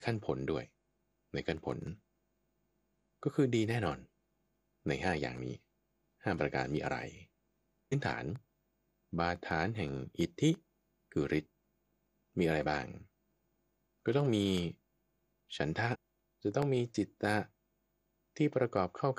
ขั้นผลด้วยในขั้นผลก็คือดีแน่นอนใน5 อย่างนี้5 ประการมีอะไรพื้นฐานบาดฐานแห่งอิทธิคือฤทธิ์มีอะไรบ้างก็ต้องมีฉันทะจะต้องมีจิตตะที่ประกอบเข้า